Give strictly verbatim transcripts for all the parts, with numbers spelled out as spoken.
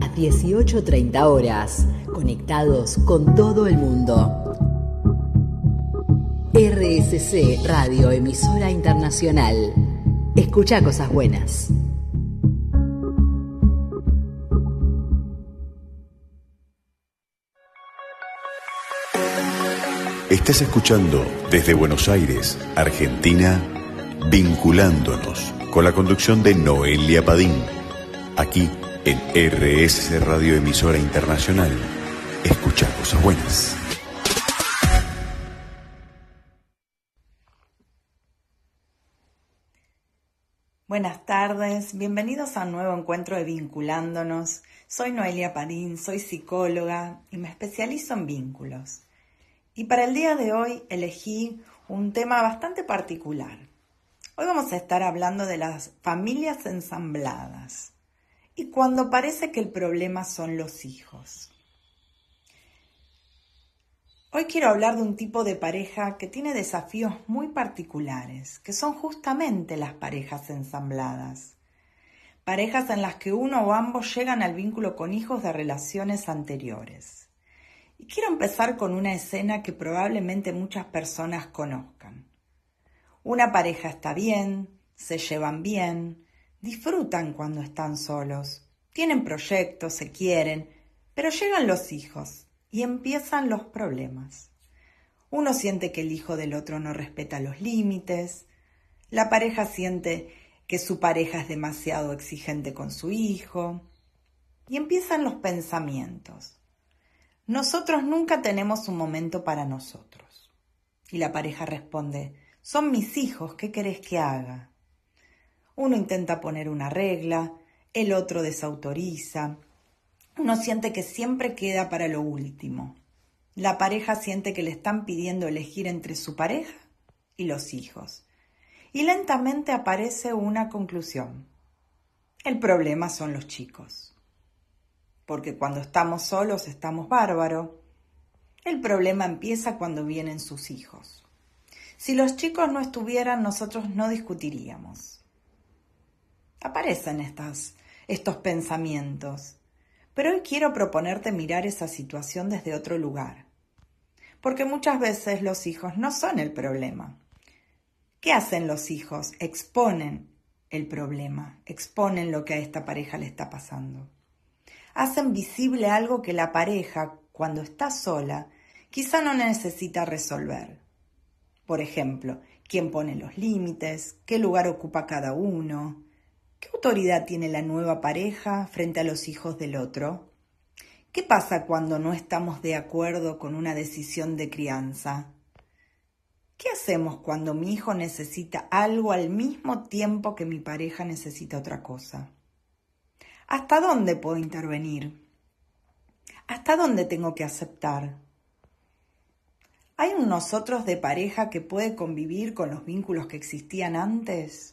las dieciocho treinta horas, conectados con todo el mundo. R S C Radio Emisora Internacional. Escucha cosas buenas. Estás escuchando desde Buenos Aires, Argentina, Vinculándonos, con la conducción de Noelia Padín, aquí en R S C Radio Emisora Internacional. Escucha cosas buenas. Buenas tardes, bienvenidos a un nuevo encuentro de Vinculándonos. Soy Noelia Padín, soy psicóloga y me especializo en vínculos. Y para el día de hoy elegí un tema bastante particular. Hoy vamos a estar hablando de las familias ensambladas y cuando parece que el problema son los hijos. Hoy quiero hablar de un tipo de pareja que tiene desafíos muy particulares, que son justamente las parejas ensambladas. Parejas en las que uno o ambos llegan al vínculo con hijos de relaciones anteriores. Y quiero empezar con una escena que probablemente muchas personas conozcan. Una pareja está bien, se llevan bien, disfrutan cuando están solos, tienen proyectos, se quieren, pero llegan los hijos y empiezan los problemas. Uno siente que el hijo del otro no respeta los límites, la pareja siente que su pareja es demasiado exigente con su hijo, y empiezan los pensamientos. Nosotros nunca tenemos un momento para nosotros. Y la pareja responde, son mis hijos, ¿qué querés que haga? Uno intenta poner una regla, el otro desautoriza. Uno siente que siempre queda para lo último. La pareja siente que le están pidiendo elegir entre su pareja y los hijos. Y lentamente aparece una conclusión. El problema son los chicos. Porque cuando estamos solos estamos bárbaros. El problema empieza cuando vienen sus hijos. Si los chicos no estuvieran, nosotros no discutiríamos. Aparecen estas, estos pensamientos. Pero hoy quiero proponerte mirar esa situación desde otro lugar. Porque muchas veces los hijos no son el problema. ¿Qué hacen los hijos? Exponen el problema, exponen lo que a esta pareja le está pasando. Hacen visible algo que la pareja, cuando está sola, quizá no necesita resolver. Por ejemplo, quién pone los límites, qué lugar ocupa cada uno, qué autoridad tiene la nueva pareja frente a los hijos del otro. ¿Qué pasa cuando no estamos de acuerdo con una decisión de crianza? ¿Qué hacemos cuando mi hijo necesita algo al mismo tiempo que mi pareja necesita otra cosa? ¿Hasta dónde puedo intervenir? ¿Hasta dónde tengo que aceptar? ¿Hay un nosotros de pareja que puede convivir con los vínculos que existían antes?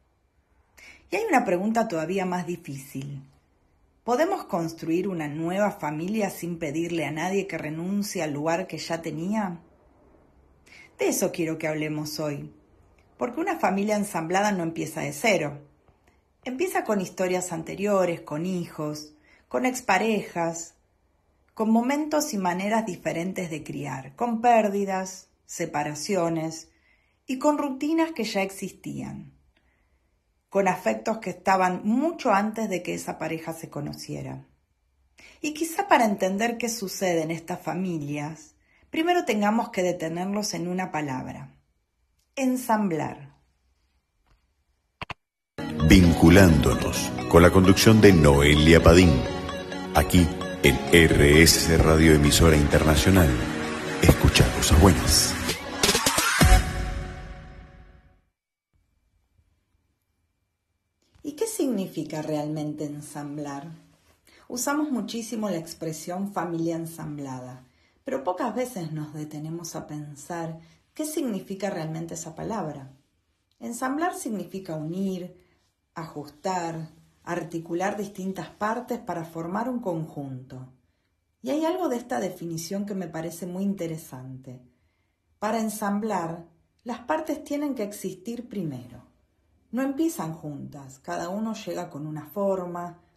Y hay una pregunta todavía más difícil. ¿Podemos construir una nueva familia sin pedirle a nadie que renuncie al lugar que ya tenía? De eso quiero que hablemos hoy, porque una familia ensamblada no empieza de cero. Empieza con historias anteriores, con hijos, con exparejas, con momentos y maneras diferentes de criar, con pérdidas, separaciones y con rutinas que ya existían, con afectos que estaban mucho antes de que esa pareja se conociera. Y quizá para entender qué sucede en estas familias, primero tengamos que detenerlos en una palabra: ensamblar. Vinculándonos, con la conducción de Noelia Padín, aquí en R S C Radio Emisora Internacional. Escucha cosas buenas. ¿Y qué significa realmente ensamblar? Usamos muchísimo la expresión familia ensamblada, pero pocas veces nos detenemos a pensar qué significa realmente esa palabra. Ensamblar significa unir, ajustar, articular distintas partes para formar un conjunto. Y hay algo de esta definición que me parece muy interesante. Para ensamblar, las partes tienen que existir primero. No empiezan juntas, cada uno llega con una forma,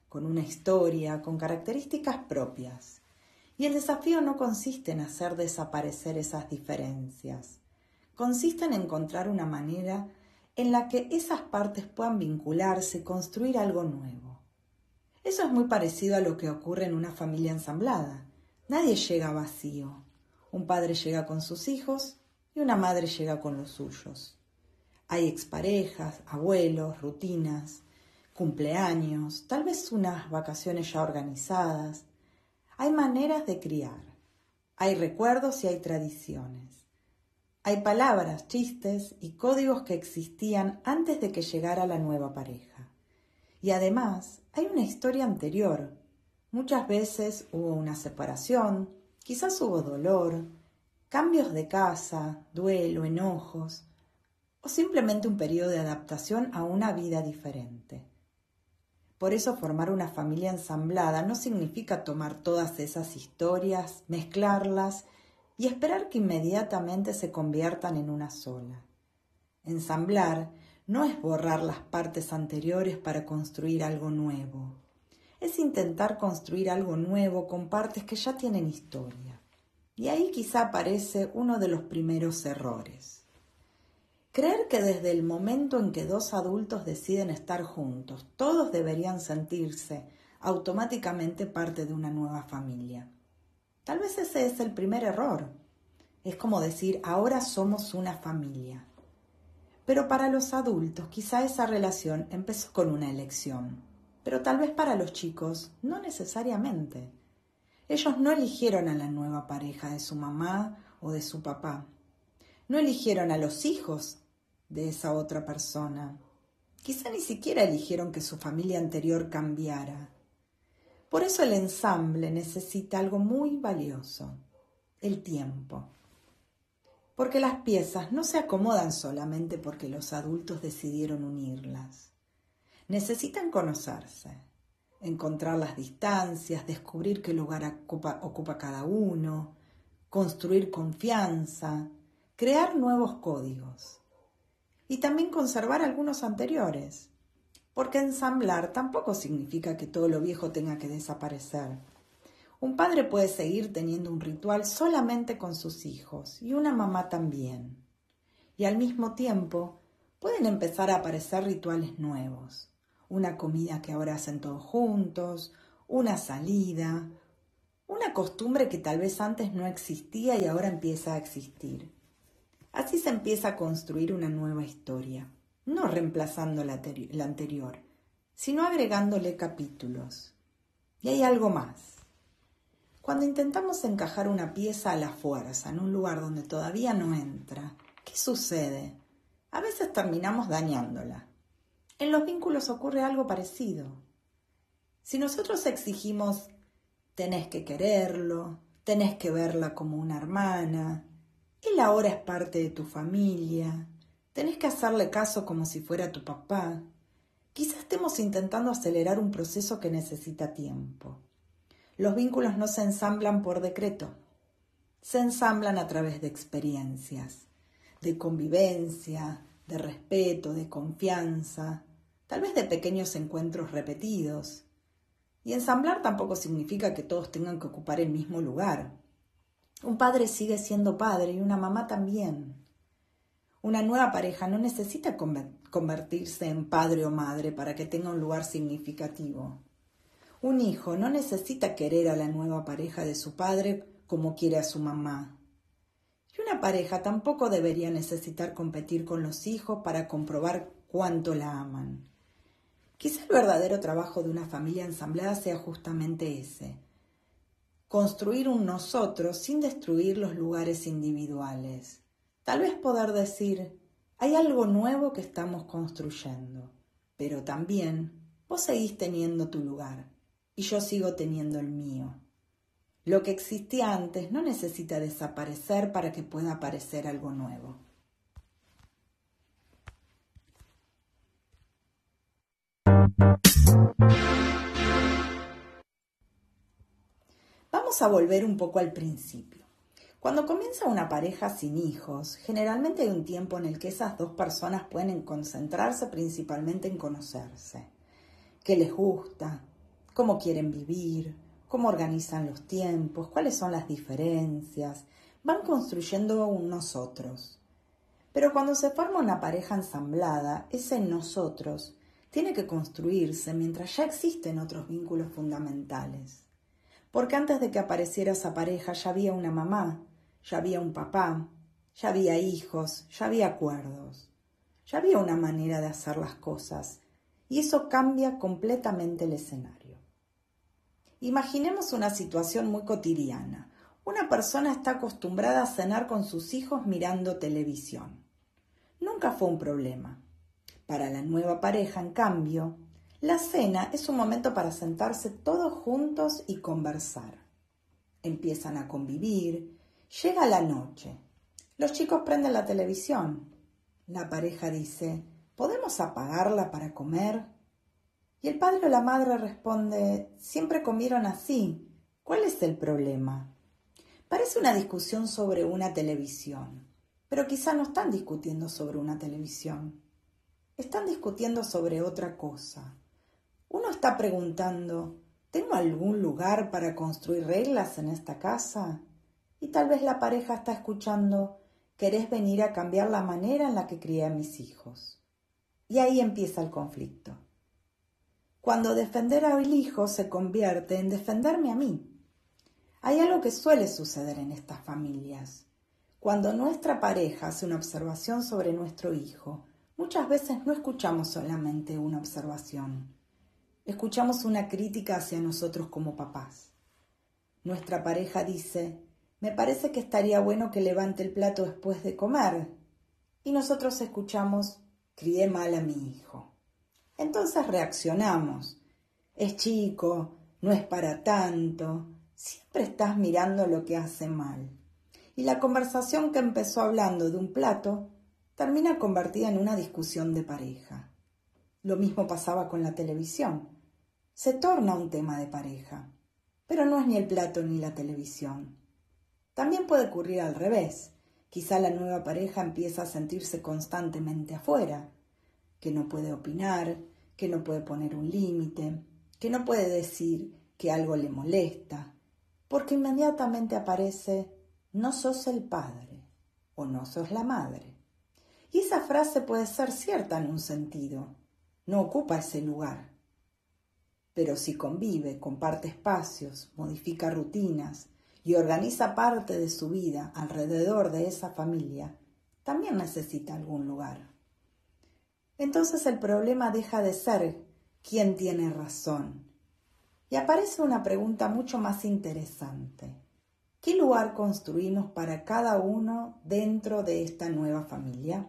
con una historia, con características propias. Y el desafío no consiste en hacer desaparecer esas diferencias. Consiste en encontrar una manera en la que esas partes puedan vincularse y construir algo nuevo. Eso es muy parecido a lo que ocurre en una familia ensamblada. Nadie llega vacío. Un padre llega con sus hijos y una madre llega con los suyos. Hay exparejas, abuelos, rutinas, cumpleaños, tal vez unas vacaciones ya organizadas. Hay maneras de criar, hay recuerdos y hay tradiciones. Hay palabras, chistes y códigos que existían antes de que llegara la nueva pareja. Y además hay una historia anterior. Muchas veces hubo una separación, quizás hubo dolor, cambios de casa, duelo, enojos, o simplemente un periodo de adaptación a una vida diferente. Por eso formar una familia ensamblada no significa tomar todas esas historias, mezclarlas y esperar que inmediatamente se conviertan en una sola. Ensamblar no es borrar las partes anteriores para construir algo nuevo. Es intentar construir algo nuevo con partes que ya tienen historia. Y ahí quizá aparece uno de los primeros errores. Creer que desde el momento en que dos adultos deciden estar juntos, todos deberían sentirse automáticamente parte de una nueva familia. Tal vez ese es el primer error. Es como decir, ahora somos una familia. Pero para los adultos, quizá esa relación empezó con una elección. Pero tal vez para los chicos, no necesariamente. Ellos no eligieron a la nueva pareja de su mamá o de su papá. No eligieron a los hijos de esa otra persona. Quizá ni siquiera eligieron que su familia anterior cambiara. Por eso el ensamble necesita algo muy valioso, el tiempo. Porque las piezas no se acomodan solamente porque los adultos decidieron unirlas. Necesitan conocerse, encontrar las distancias, descubrir qué lugar ocupa, ocupa cada uno, construir confianza, crear nuevos códigos. Y también conservar algunos anteriores, porque ensamblar tampoco significa que todo lo viejo tenga que desaparecer. Un padre puede seguir teniendo un ritual solamente con sus hijos y una mamá también. Y al mismo tiempo pueden empezar a aparecer rituales nuevos, una comida que ahora hacen todos juntos, una salida, una costumbre que tal vez antes no existía y ahora empieza a existir. Así se empieza a construir una nueva historia, no reemplazando la, teri- la anterior, sino agregándole capítulos. Y hay algo más. Cuando intentamos encajar una pieza a la fuerza en un lugar donde todavía no entra, ¿qué sucede? A veces terminamos dañándola. En los vínculos ocurre algo parecido. Si nosotros exigimos, tenés que quererlo, tenés que verla como una hermana, él ahora es parte de tu familia, tenés que hacerle caso como si fuera tu papá. Quizás estemos intentando acelerar un proceso que necesita tiempo. Los vínculos no se ensamblan por decreto, se ensamblan a través de experiencias, de convivencia, de respeto, de confianza, tal vez de pequeños encuentros repetidos. Y ensamblar tampoco significa que todos tengan que ocupar el mismo lugar. Un padre sigue siendo padre y una mamá también. Una nueva pareja no necesita convertirse en padre o madre para que tenga un lugar significativo. Un hijo no necesita querer a la nueva pareja de su padre como quiere a su mamá. Y una pareja tampoco debería necesitar competir con los hijos para comprobar cuánto la aman. Quizá el verdadero trabajo de una familia ensamblada sea justamente ese. Construir un nosotros sin destruir los lugares individuales. Tal vez poder decir, hay algo nuevo que estamos construyendo, pero también vos seguís teniendo tu lugar y yo sigo teniendo el mío. Lo que existía antes no necesita desaparecer para que pueda aparecer algo nuevo. Vamos a volver un poco al principio. Cuando comienza una pareja sin hijos, generalmente hay un tiempo en el que esas dos personas pueden concentrarse principalmente en conocerse. ¿Qué les gusta? cómo quieren vivir, cómo organizan los tiempos, cuáles son las diferencias. Van construyendo un nosotros. Pero cuando se forma una pareja ensamblada, ese nosotros tiene que construirse mientras ya existen otros vínculos fundamentales. Porque antes de que apareciera esa pareja ya había una mamá, ya había un papá, ya había hijos, ya había acuerdos, ya había una manera de hacer las cosas, y eso cambia completamente el escenario. Imaginemos una situación muy cotidiana. Una persona está acostumbrada a cenar con sus hijos mirando televisión. Nunca fue un problema. Para la nueva pareja, en cambio, la cena es un momento para sentarse todos juntos y conversar. Empiezan a convivir, llega la noche. Los chicos prenden la televisión. La pareja dice, ¿podemos apagarla para comer? Y el padre o la madre responde, siempre comieron así. ¿Cuál es el problema? Parece una discusión sobre una televisión, pero quizá no están discutiendo sobre una televisión. Están discutiendo sobre otra cosa. Uno está preguntando, ¿tengo algún lugar para construir reglas en esta casa? Y tal vez la pareja está escuchando, ¿querés venir a cambiar la manera en la que crié a mis hijos? Y ahí empieza el conflicto. Cuando defender al hijo se convierte en defenderme a mí. Hay algo que suele suceder en estas familias. Cuando nuestra pareja hace una observación sobre nuestro hijo, muchas veces no escuchamos solamente una observación. Escuchamos una crítica hacia nosotros como papás. Nuestra pareja dice, me parece que estaría bueno que levante el plato después de comer. Y nosotros escuchamos, crié mal a mi hijo. Entonces reaccionamos. Es chico, no es para tanto. Siempre estás mirando lo que hace mal. Y la conversación que empezó hablando de un plato termina convertida en una discusión de pareja. Lo mismo pasaba con la televisión. Se torna un tema de pareja, pero no es ni el plato ni la televisión. También puede ocurrir al revés. Quizá la nueva pareja empieza a sentirse constantemente afuera, que no puede opinar, que no puede poner un límite, que no puede decir que algo le molesta, porque inmediatamente aparece, no sos el padre o no sos la madre. Y esa frase puede ser cierta en un sentido, no ocupa ese lugar. Pero si convive, comparte espacios, modifica rutinas y organiza parte de su vida alrededor de esa familia, también necesita algún lugar. Entonces el problema deja de ser quién tiene razón y aparece una pregunta mucho más interesante. ¿Qué lugar construimos para cada uno dentro de esta nueva familia?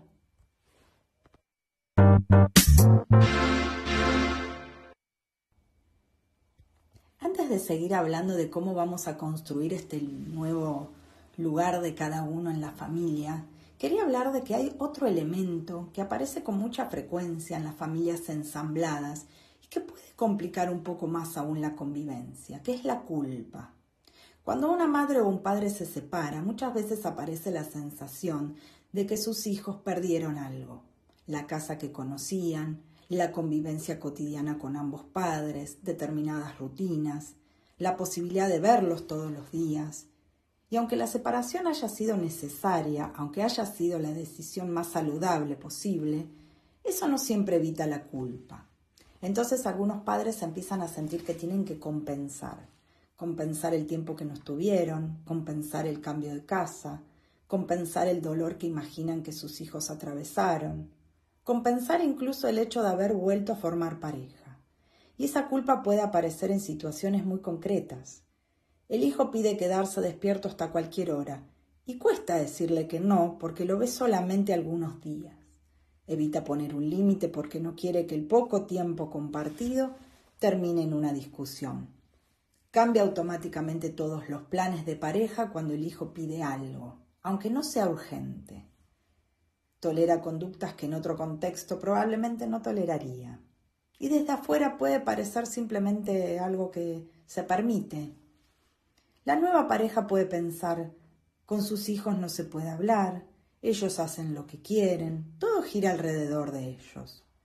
Antes de seguir hablando de cómo vamos a construir este nuevo lugar de cada uno en la familia, quería hablar de que hay otro elemento que aparece con mucha frecuencia en las familias ensambladas y que puede complicar un poco más aún la convivencia, que es la culpa. Cuando una madre o un padre se separa, muchas veces aparece la sensación de que sus hijos perdieron algo. La casa que conocían, la convivencia cotidiana con ambos padres, determinadas rutinas, la posibilidad de verlos todos los días. Y aunque la separación haya sido necesaria, aunque haya sido la decisión más saludable posible, eso no siempre evita la culpa. Entonces algunos padres empiezan a sentir que tienen que compensar. Compensar el tiempo que no estuvieron, compensar el cambio de casa, compensar el dolor que imaginan que sus hijos atravesaron, compensar incluso el hecho de haber vuelto a formar pareja. Y esa culpa puede aparecer en situaciones muy concretas. El hijo pide quedarse despierto hasta cualquier hora y cuesta decirle que no porque lo ve solamente algunos días. Evita poner un límite porque no quiere que el poco tiempo compartido termine en una discusión. Cambia automáticamente todos los planes de pareja cuando el hijo pide algo, aunque no sea urgente. Tolera conductas que en otro contexto probablemente no toleraría. Y desde afuera puede parecer simplemente algo que se permite. La nueva pareja puede pensar, con sus hijos no se puede hablar, ellos hacen lo que quieren, todo gira alrededor de ellos.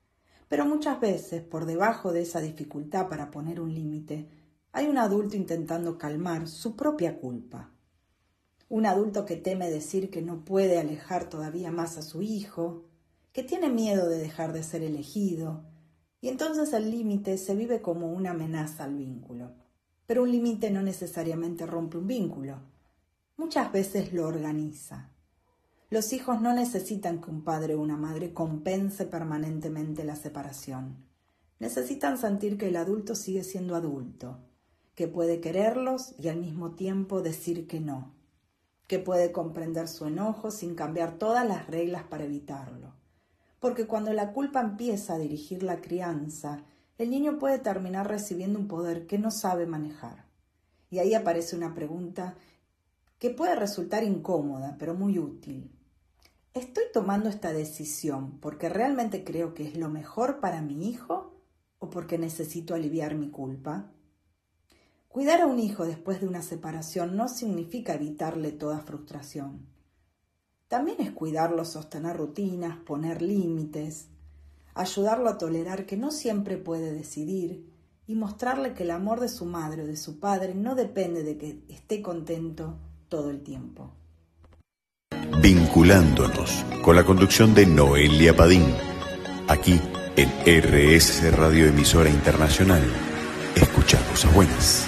Pero muchas veces, por debajo de esa dificultad para poner un límite, hay un adulto intentando calmar su propia culpa. Un adulto que teme decir que no puede alejar todavía más a su hijo, que tiene miedo de dejar de ser elegido, y entonces el límite se vive como una amenaza al vínculo. Pero un límite no necesariamente rompe un vínculo, muchas veces lo organiza. Los hijos no necesitan que un padre o una madre compense permanentemente la separación. Necesitan sentir que el adulto sigue siendo adulto, que puede quererlos y al mismo tiempo decir que no, que puede comprender su enojo sin cambiar todas las reglas para evitarlo. Porque cuando la culpa empieza a dirigir la crianza, el niño puede terminar recibiendo un poder que no sabe manejar. Y ahí aparece una pregunta que puede resultar incómoda, pero muy útil. ¿Estoy tomando esta decisión porque realmente creo que es lo mejor para mi hijo o porque necesito aliviar mi culpa? Cuidar a un hijo después de una separación no significa evitarle toda frustración. También es cuidarlo, sostener rutinas, poner límites, ayudarlo a tolerar que no siempre puede decidir y mostrarle que el amor de su madre o de su padre no depende de que esté contento todo el tiempo. Vinculándonos, con la conducción de Noelia Padín, aquí en R S C Radio Emisora Internacional. Escucha cosas buenas.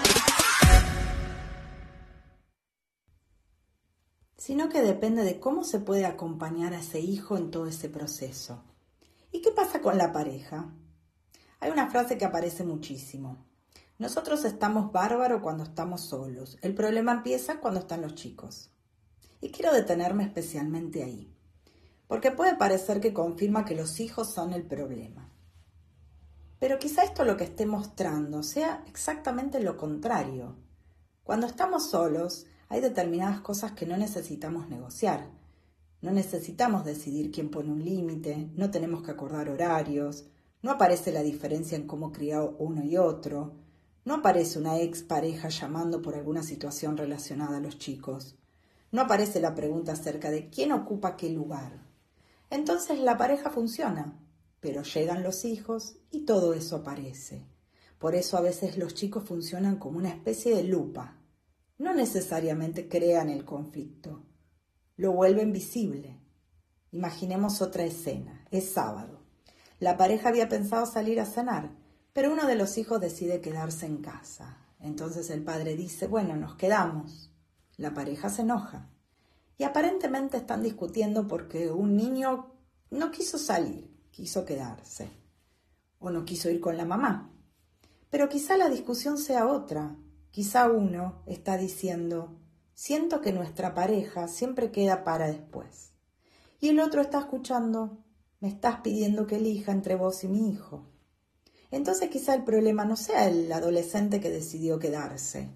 Sino que depende de cómo se puede acompañar a ese hijo en todo ese proceso. ¿Y qué pasa con la pareja? Hay una frase que aparece muchísimo. Nosotros estamos bárbaros cuando estamos solos. El problema empieza cuando están los chicos. Y quiero detenerme especialmente ahí, porque puede parecer que confirma que los hijos son el problema. Pero quizá esto lo que esté mostrando sea exactamente lo contrario. Cuando estamos solos, hay determinadas cosas que no necesitamos negociar. No necesitamos decidir quién pone un límite, no tenemos que acordar horarios, no aparece la diferencia en cómo criar uno y otro, no aparece una ex pareja llamando por alguna situación relacionada a los chicos. No aparece la pregunta acerca de quién ocupa qué lugar. Entonces la pareja funciona, pero llegan los hijos y todo eso aparece. Por eso a veces los chicos funcionan como una especie de lupa. No necesariamente crean el conflicto, lo vuelven visible. Imaginemos otra escena. Es sábado. La pareja había pensado salir a cenar, pero uno de los hijos decide quedarse en casa. Entonces el padre dice, bueno, nos quedamos. La pareja se enoja y aparentemente están discutiendo porque un niño no quiso salir, quiso quedarse o no quiso ir con la mamá. Pero quizá la discusión sea otra. Quizá uno está diciendo, siento que nuestra pareja siempre queda para después. Y el otro está escuchando, me estás pidiendo que elija entre vos y mi hijo. Entonces quizá el problema no sea el adolescente que decidió quedarse.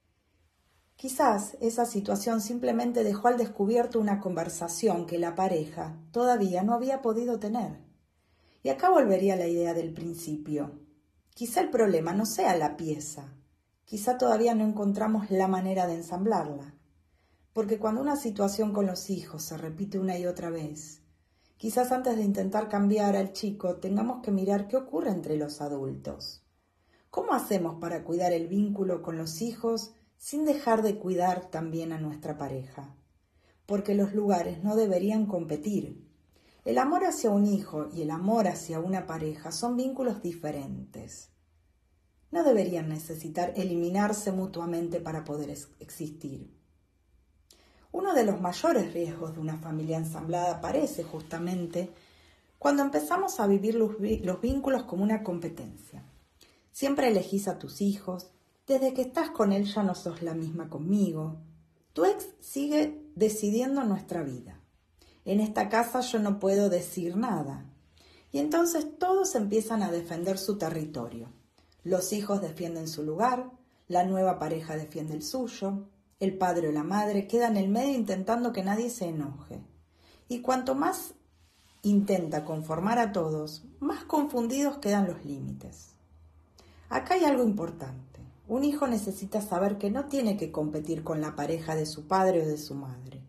Quizás esa situación simplemente dejó al descubierto una conversación que la pareja todavía no había podido tener. Y acá volvería a la idea del principio. Quizá el problema no sea la pieza, quizá todavía no encontramos la manera de ensamblarla. Porque cuando una situación con los hijos se repite una y otra vez, quizás antes de intentar cambiar al chico tengamos que mirar qué ocurre entre los adultos. ¿Cómo hacemos para cuidar el vínculo con los hijos sin dejar de cuidar también a nuestra pareja? Porque los lugares no deberían competir. El amor hacia un hijo y el amor hacia una pareja son vínculos diferentes. No deberían necesitar eliminarse mutuamente para poder existir. Uno de los mayores riesgos de una familia ensamblada aparece justamente cuando empezamos a vivir los, los vínculos como una competencia. Siempre elegís a tus hijos. Desde que estás con él ya no sos la misma conmigo. Tu ex sigue decidiendo nuestra vida. En esta casa yo no puedo decir nada. Y entonces todos empiezan a defender su territorio. Los hijos defienden su lugar, la nueva pareja defiende el suyo, el padre o la madre queda en el medio intentando que nadie se enoje. Y cuanto más intenta conformar a todos, más confundidos quedan los límites. Acá hay algo importante. Un hijo necesita saber que no tiene que competir con la pareja de su padre o de su madre,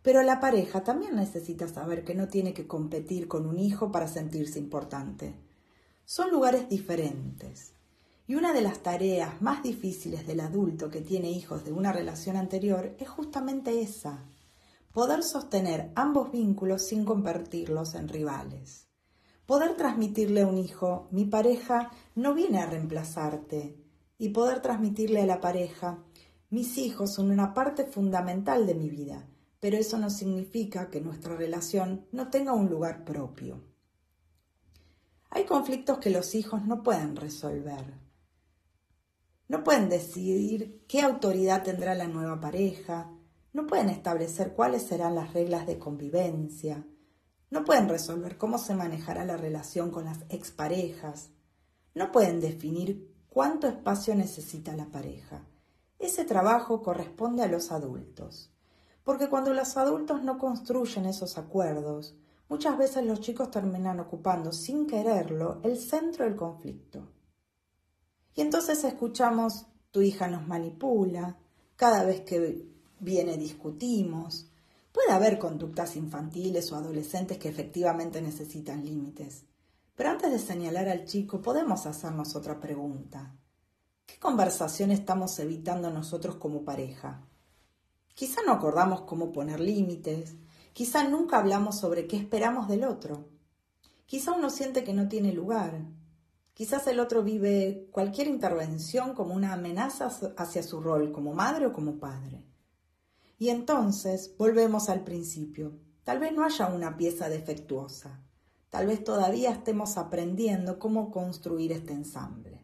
Pero la pareja también necesita saber que no tiene que competir con un hijo para sentirse importante. Son lugares diferentes. Y una de las tareas más difíciles del adulto que tiene hijos de una relación anterior es justamente esa: poder sostener ambos vínculos sin convertirlos en rivales. Poder transmitirle a un hijo: mi pareja no viene a reemplazarte. Y poder transmitirle a la pareja: mis hijos son una parte fundamental de mi vida, pero eso no significa que nuestra relación no tenga un lugar propio. Hay conflictos que los hijos no pueden resolver. No pueden decidir qué autoridad tendrá la nueva pareja, no pueden establecer cuáles serán las reglas de convivencia, no pueden resolver cómo se manejará la relación con las exparejas, no pueden definir cuánto espacio necesita la pareja. Ese trabajo corresponde a los adultos. Porque cuando los adultos no construyen esos acuerdos, muchas veces los chicos terminan ocupando, sin quererlo, el centro del conflicto. Y entonces escuchamos: tu hija nos manipula, cada vez que viene discutimos. Puede haber conductas infantiles o adolescentes que efectivamente necesitan límites. Pero antes de señalar al chico, podemos hacernos otra pregunta. ¿Qué conversación estamos evitando nosotros como pareja? Quizá no acordamos cómo poner límites, quizá nunca hablamos sobre qué esperamos del otro. Quizá uno siente que no tiene lugar, quizás el otro vive cualquier intervención como una amenaza hacia su rol como madre o como padre. Y entonces volvemos al principio. Tal vez no haya una pieza defectuosa, tal vez todavía estemos aprendiendo cómo construir este ensamble.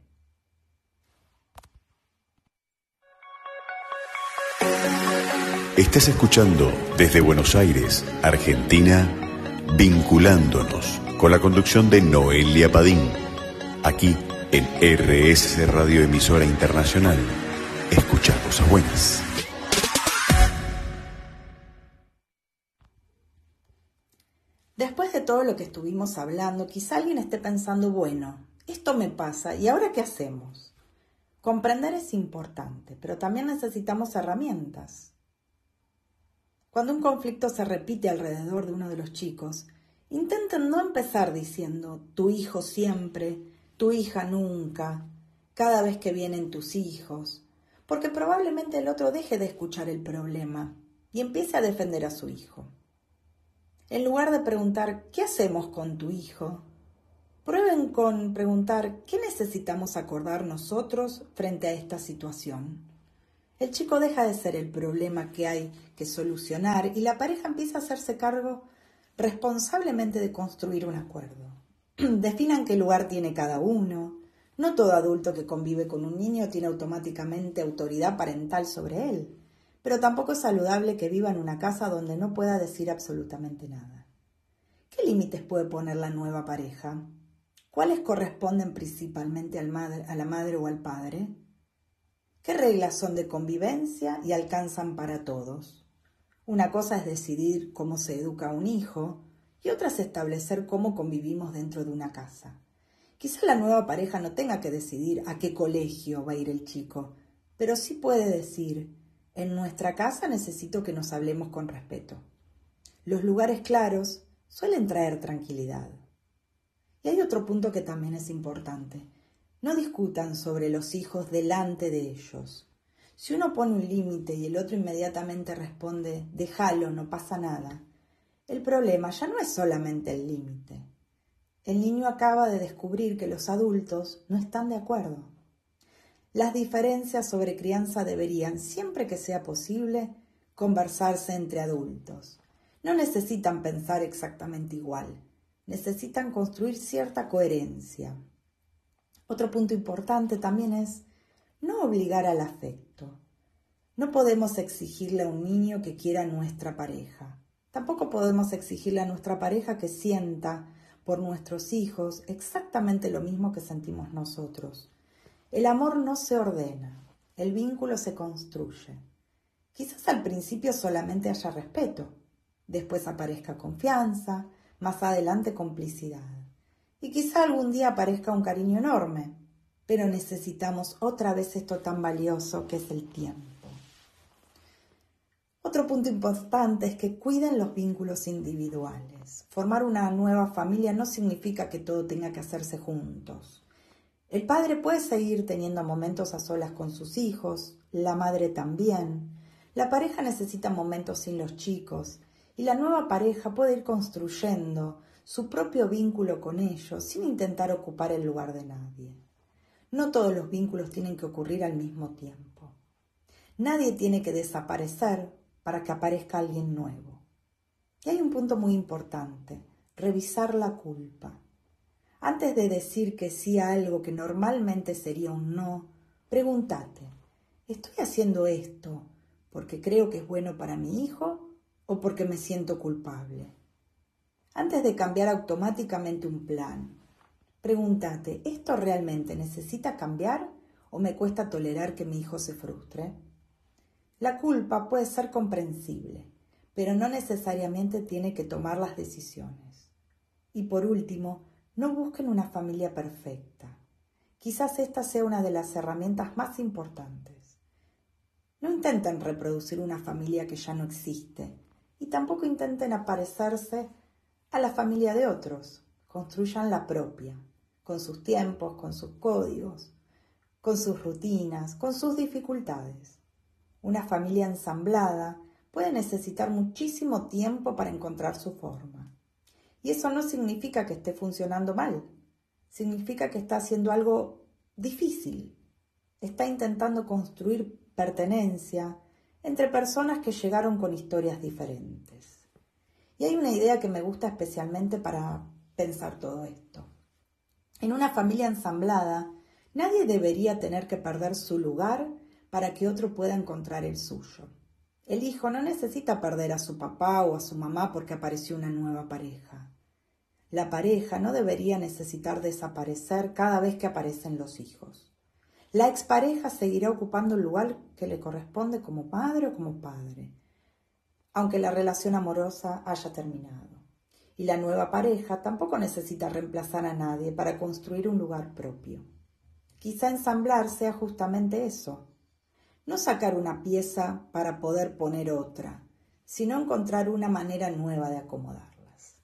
Estás escuchando desde Buenos Aires, Argentina, Vinculándonos, con la conducción de Noelia Padín, aquí en R S C Radio Emisora Internacional. Escucha cosas buenas. Después de todo lo que estuvimos hablando, quizá alguien esté pensando: bueno, esto me pasa, ¿y ahora qué hacemos? Comprender es importante, pero también necesitamos herramientas. Cuando un conflicto se repite alrededor de uno de los chicos, intenten no empezar diciendo: tu hijo siempre, tu hija nunca, cada vez que vienen tus hijos, porque probablemente el otro deje de escuchar el problema y empiece a defender a su hijo. En lugar de preguntar: ¿qué hacemos con tu hijo?, prueben con preguntar: ¿qué necesitamos acordar nosotros frente a esta situación? El chico deja de ser el problema que hay que solucionar y la pareja empieza a hacerse cargo responsablemente de construir un acuerdo. Definan qué lugar tiene cada uno. No todo adulto que convive con un niño tiene automáticamente autoridad parental sobre él, pero tampoco es saludable que viva en una casa donde no pueda decir absolutamente nada. ¿Qué límites puede poner la nueva pareja? ¿Cuáles corresponden principalmente al madre, a la madre o al padre? ¿Qué reglas son de convivencia y alcanzan para todos? Una cosa es decidir cómo se educa a un hijo y otra es establecer cómo convivimos dentro de una casa. Quizá la nueva pareja no tenga que decidir a qué colegio va a ir el chico, pero sí puede decir: en nuestra casa necesito que nos hablemos con respeto. Los lugares claros suelen traer tranquilidad. Y hay otro punto que también es importante. No discutan sobre los hijos delante de ellos. Si uno pone un límite y el otro inmediatamente responde: déjalo, no pasa nada, el problema ya no es solamente el límite. El niño acaba de descubrir que los adultos no están de acuerdo. Las diferencias sobre crianza deberían, siempre que sea posible, conversarse entre adultos. No necesitan pensar exactamente igual, necesitan construir cierta coherencia. Otro punto importante también es no obligar al afecto. No podemos exigirle a un niño que quiera a nuestra pareja. Tampoco podemos exigirle a nuestra pareja que sienta por nuestros hijos exactamente lo mismo que sentimos nosotros. El amor no se ordena, el vínculo se construye. Quizás al principio solamente haya respeto, después aparezca confianza, más adelante complicidad. Y quizá algún día aparezca un cariño enorme, pero necesitamos otra vez esto tan valioso que es el tiempo. Otro punto importante es que cuiden los vínculos individuales. Formar una nueva familia no significa que todo tenga que hacerse juntos. El padre puede seguir teniendo momentos a solas con sus hijos, la madre también. La pareja necesita momentos sin los chicos y la nueva pareja puede ir construyendo su propio vínculo con ellos sin intentar ocupar el lugar de nadie. No todos los vínculos tienen que ocurrir al mismo tiempo. Nadie tiene que desaparecer para que aparezca alguien nuevo. Y hay un punto muy importante, revisar la culpa. Antes de decir que sí a algo que normalmente sería un no, pregúntate, ¿estoy haciendo esto porque creo que es bueno para mi hijo o porque me siento culpable? Antes de cambiar automáticamente un plan, pregúntate, ¿esto realmente necesita cambiar o me cuesta tolerar que mi hijo se frustre? La culpa puede ser comprensible, pero no necesariamente tiene que tomar las decisiones. Y por último, no busquen una familia perfecta. Quizás esta sea una de las herramientas más importantes. No intenten reproducir una familia que ya no existe y tampoco intenten aparecerse a la familia de otros. Construyan la propia, con sus tiempos, con sus códigos, con sus rutinas, con sus dificultades. Una familia ensamblada puede necesitar muchísimo tiempo para encontrar su forma. Y eso no significa que esté funcionando mal. Significa que está haciendo algo difícil. Está intentando construir pertenencia entre personas que llegaron con historias diferentes. Y hay una idea que me gusta especialmente para pensar todo esto. En una familia ensamblada, nadie debería tener que perder su lugar para que otro pueda encontrar el suyo. El hijo no necesita perder a su papá o a su mamá porque apareció una nueva pareja. La pareja no debería necesitar desaparecer cada vez que aparecen los hijos. La expareja seguirá ocupando el lugar que le corresponde como madre o como padre, aunque la relación amorosa haya terminado. Y la nueva pareja tampoco necesita reemplazar a nadie para construir un lugar propio. Quizá ensamblar sea justamente eso. No sacar una pieza para poder poner otra, sino encontrar una manera nueva de acomodarlas.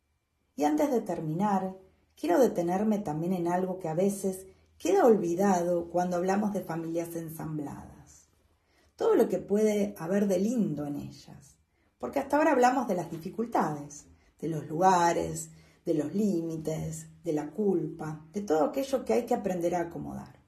Y antes de terminar, quiero detenerme también en algo que a veces queda olvidado cuando hablamos de familias ensambladas. Todo lo que puede haber de lindo en ellas, porque hasta ahora hablamos de las dificultades, de los lugares, de los límites, de la culpa, de todo aquello que hay que aprender a acomodar.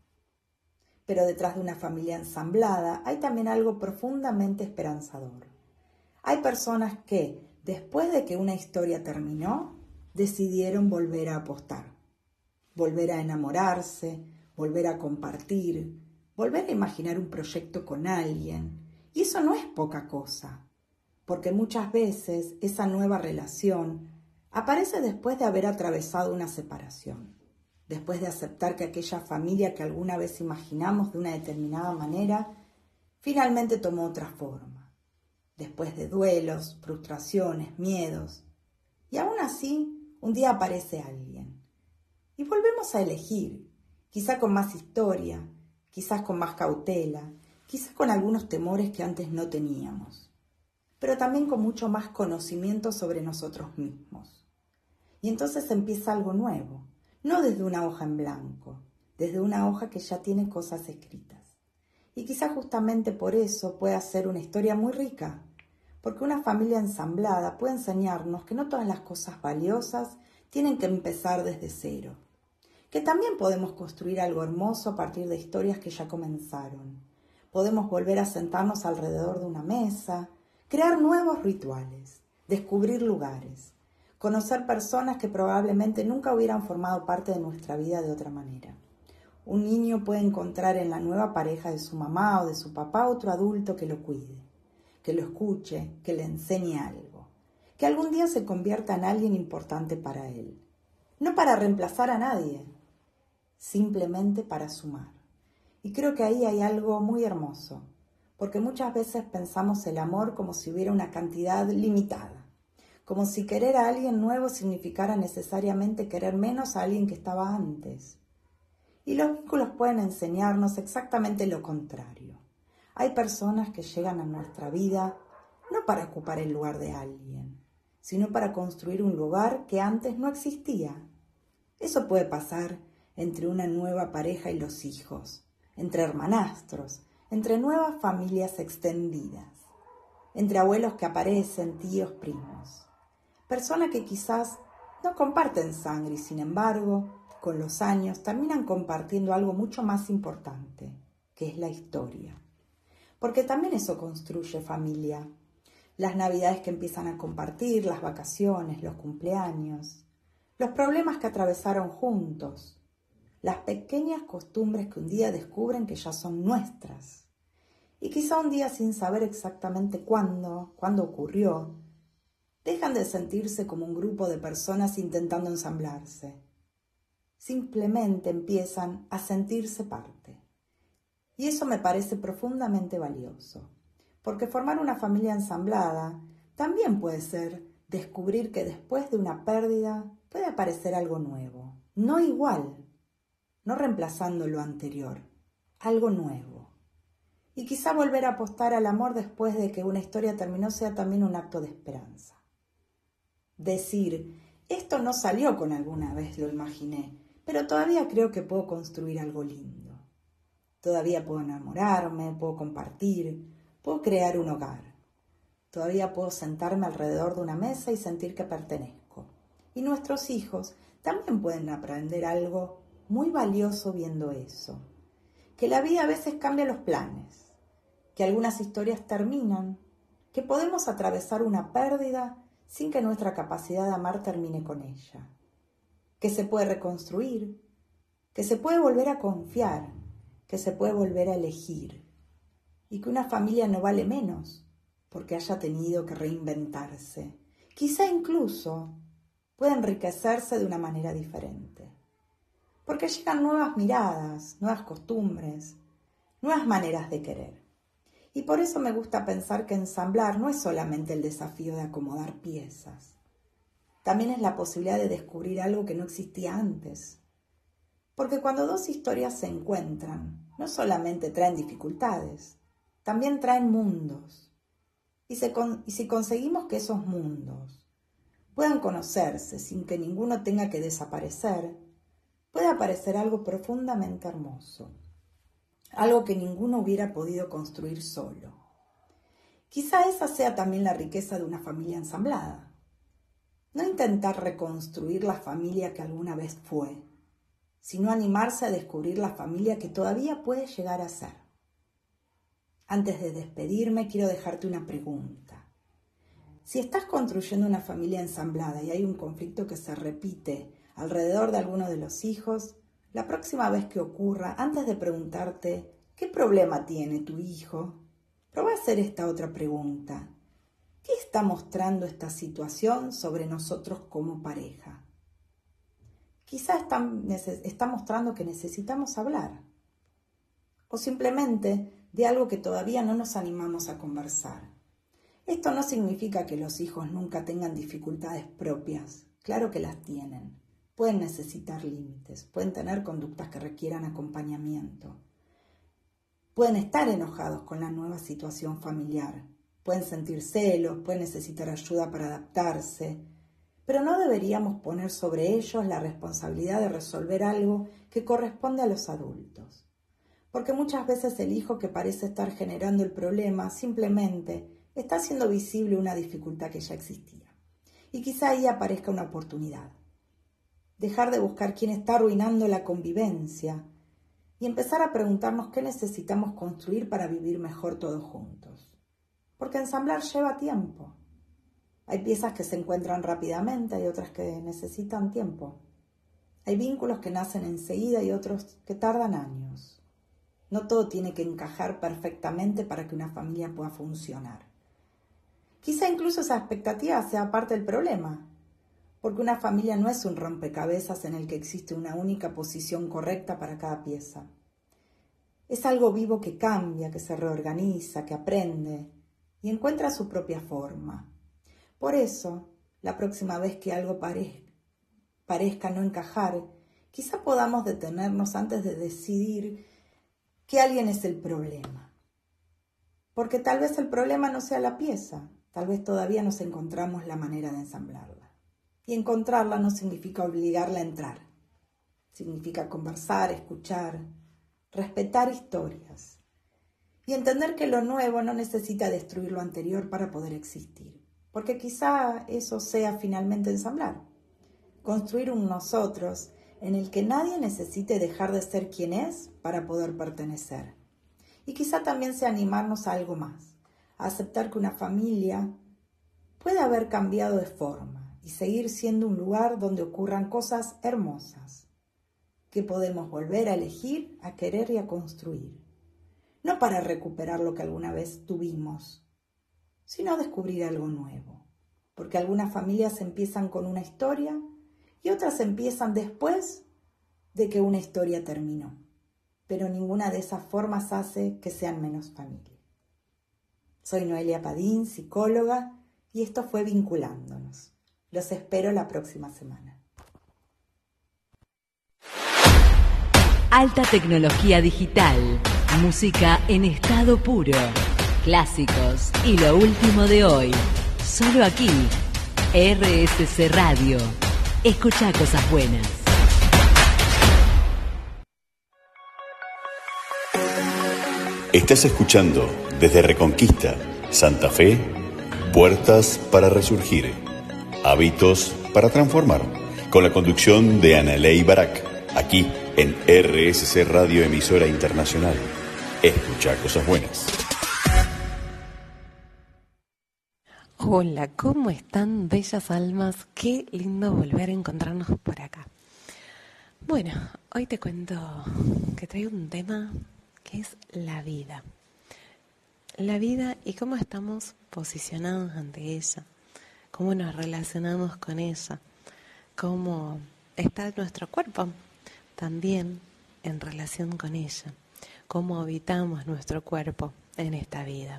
Pero detrás de una familia ensamblada hay también algo profundamente esperanzador. Hay personas que, después de que una historia terminó, decidieron volver a apostar, volver a enamorarse, volver a compartir, volver a imaginar un proyecto con alguien. Y eso no es poca cosa, porque muchas veces esa nueva relación aparece después de haber atravesado una separación. Después de aceptar que aquella familia que alguna vez imaginamos de una determinada manera, finalmente tomó otra forma. Después de duelos, frustraciones, miedos. Y aún así, un día aparece alguien. Y volvemos a elegir, quizá con más historia, quizás con más cautela, quizás con algunos temores que antes no teníamos, pero también con mucho más conocimiento sobre nosotros mismos. Y entonces empieza algo nuevo. No desde una hoja en blanco, desde una hoja que ya tiene cosas escritas. Y quizá justamente por eso pueda ser una historia muy rica, porque una familia ensamblada puede enseñarnos que no todas las cosas valiosas tienen que empezar desde cero, que también podemos construir algo hermoso a partir de historias que ya comenzaron. Podemos volver a sentarnos alrededor de una mesa, crear nuevos rituales, descubrir lugares, conocer personas que probablemente nunca hubieran formado parte de nuestra vida de otra manera. Un niño puede encontrar en la nueva pareja de su mamá o de su papá otro adulto que lo cuide, que lo escuche, que le enseñe algo, que algún día se convierta en alguien importante para él. No para reemplazar a nadie, simplemente para sumar. Y creo que ahí hay algo muy hermoso, porque muchas veces pensamos el amor como si hubiera una cantidad limitada, como si querer a alguien nuevo significara necesariamente querer menos a alguien que estaba antes. Y los vínculos pueden enseñarnos exactamente lo contrario. Hay personas que llegan a nuestra vida no para ocupar el lugar de alguien, sino para construir un lugar que antes no existía. Eso puede pasar entre una nueva pareja y los hijos, entre hermanastros, entre nuevas familias extendidas, entre abuelos que aparecen, tíos, primos, personas que quizás no comparten sangre y sin embargo, con los años terminan compartiendo algo mucho más importante, que es la historia. Porque también eso construye familia. Las navidades que empiezan a compartir, las vacaciones, los cumpleaños, los problemas que atravesaron juntos, las pequeñas costumbres que un día descubren que ya son nuestras. Y quizá un día sin saber exactamente cuándo, cuándo ocurrió, dejan de sentirse como un grupo de personas intentando ensamblarse. Simplemente empiezan a sentirse parte. Y eso me parece profundamente valioso, porque formar una familia ensamblada también puede ser descubrir que después de una pérdida puede aparecer algo nuevo, no igual, no reemplazando lo anterior, algo nuevo. Y quizá volver a apostar al amor después de que una historia terminó sea también un acto de esperanza. Decir, esto no salió con alguna vez, lo imaginé, pero todavía creo que puedo construir algo lindo. Todavía puedo enamorarme, puedo compartir, puedo crear un hogar. Todavía puedo sentarme alrededor de una mesa y sentir que pertenezco. Y nuestros hijos también pueden aprender algo muy valioso viendo eso. Que la vida a veces cambia los planes, que algunas historias terminan, que podemos atravesar una pérdida sin que nuestra capacidad de amar termine con ella. Que se puede reconstruir, que se puede volver a confiar, que se puede volver a elegir y que una familia no vale menos porque haya tenido que reinventarse. Quizá incluso puede enriquecerse de una manera diferente, porque llegan nuevas miradas, nuevas costumbres, nuevas maneras de querer. Y por eso me gusta pensar que ensamblar no es solamente el desafío de acomodar piezas, también es la posibilidad de descubrir algo que no existía antes. Porque cuando dos historias se encuentran, no solamente traen dificultades, también traen mundos. Y, se con, y si conseguimos que esos mundos puedan conocerse sin que ninguno tenga que desaparecer, puede aparecer algo profundamente hermoso, algo que ninguno hubiera podido construir solo. Quizá esa sea también la riqueza de una familia ensamblada. No intentar reconstruir la familia que alguna vez fue, sino animarse a descubrir la familia que todavía puede llegar a ser. Antes de despedirme, quiero dejarte una pregunta. Si estás construyendo una familia ensamblada y hay un conflicto que se repite alrededor de alguno de los hijos, la próxima vez que ocurra, antes de preguntarte ¿qué problema tiene tu hijo?, prueba a hacer esta otra pregunta. ¿Qué está mostrando esta situación sobre nosotros como pareja? Quizá está, está mostrando que necesitamos hablar, o simplemente de algo que todavía no nos animamos a conversar. Esto no significa que los hijos nunca tengan dificultades propias, claro que las tienen. Pueden necesitar límites, pueden tener conductas que requieran acompañamiento. Pueden estar enojados con la nueva situación familiar, pueden sentir celos, pueden necesitar ayuda para adaptarse, pero no deberíamos poner sobre ellos la responsabilidad de resolver algo que corresponde a los adultos. Porque muchas veces el hijo que parece estar generando el problema simplemente está haciendo visible una dificultad que ya existía. Y quizá ahí aparezca una oportunidad. Dejar de buscar quién está arruinando la convivencia y empezar a preguntarnos qué necesitamos construir para vivir mejor todos juntos. Porque ensamblar lleva tiempo. Hay piezas que se encuentran rápidamente, hay otras que necesitan tiempo. Hay vínculos que nacen enseguida y otros que tardan años. No todo tiene que encajar perfectamente para que una familia pueda funcionar. Quizá incluso esa expectativa sea parte del problema, porque una familia no es un rompecabezas en el que existe una única posición correcta para cada pieza. Es algo vivo que cambia, que se reorganiza, que aprende y encuentra su propia forma. Por eso, la próxima vez que algo parezca, parezca no encajar, quizá podamos detenernos antes de decidir que alguien es el problema. Porque tal vez el problema no sea la pieza, Tal vez todavía nos encontramos la manera de ensamblarla. Y encontrarla no significa obligarla a entrar. Significa conversar, escuchar, respetar historias y entender que lo nuevo no necesita destruir lo anterior para poder existir, porque quizá eso sea finalmente ensamblar, construir un nosotros en el que nadie necesite dejar de ser quien es para poder pertenecer. Y quizá también sea animarnos a algo más, a aceptar que una familia puede haber cambiado de forma y seguir siendo un lugar donde ocurran cosas hermosas, que podemos volver a elegir, a querer y a construir. No para recuperar lo que alguna vez tuvimos, sino descubrir algo nuevo. Porque algunas familias empiezan con una historia y otras empiezan después de que una historia terminó. Pero ninguna de esas formas hace que sean menos familia. Soy Noelia Padín, psicóloga, y esto fue Vinculándonos. Los espero la próxima semana. Alta tecnología digital, música en estado puro, clásicos y lo último de hoy. Solo aquí, R S C Radio. Escucha cosas buenas. Estás escuchando desde Reconquista, Santa Fe, Puertas para Resurgir, Hábitos para Transformar, con la conducción de Analey Barak, aquí en R S C Radio, emisora internacional. Escucha cosas buenas. Hola, ¿cómo están, bellas almas? Qué lindo volver a encontrarnos por acá. Bueno, hoy te cuento que traigo un tema que es la vida. La vida y cómo estamos posicionados ante ella, cómo nos relacionamos con ella, cómo está nuestro cuerpo también en relación con ella, cómo habitamos nuestro cuerpo en esta vida.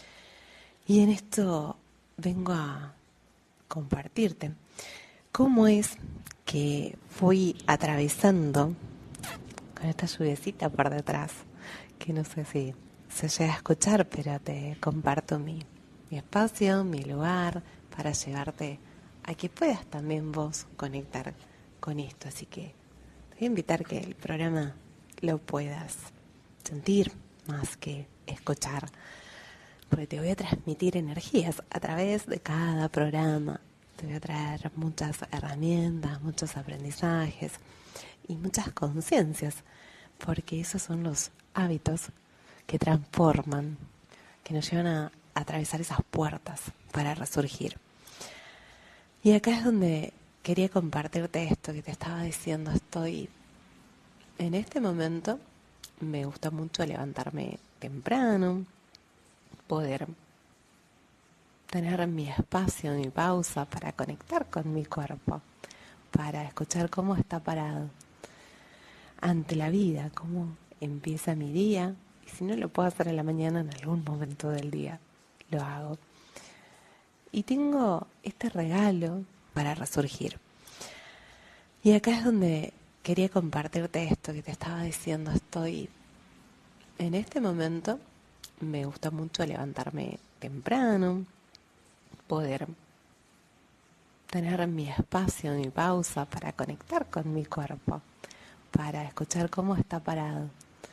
Y en esto vengo a compartirte cómo es que fui atravesando con esta lluviecita por detrás, que no sé si se llega a escuchar, pero te comparto mi, mi espacio, mi lugar, para llevarte a que puedas también vos conectar con esto. Así que te voy a invitar que el programa lo puedas sentir más que escuchar, porque te voy a transmitir energías a través de cada programa. Te voy a traer muchas herramientas, muchos aprendizajes y muchas conciencias, porque esos son los hábitos que transforman, que nos llevan a, a atravesar esas puertas para resurgir. Y acá es donde quería compartirte esto que te estaba diciendo. Estoy en este momento, me gusta mucho levantarme temprano, poder tener mi espacio, mi pausa para conectar con mi cuerpo, para escuchar cómo está parado ante la vida, cómo empieza mi día. Y si no lo puedo hacer en la mañana, en algún momento del día lo hago. Y tengo este regalo para resurgir. Y acá es donde quería compartirte esto que te estaba diciendo. Estoy en este momento, me gusta mucho levantarme temprano, poder tener mi espacio, mi pausa para conectar con mi cuerpo, para escuchar cómo está parado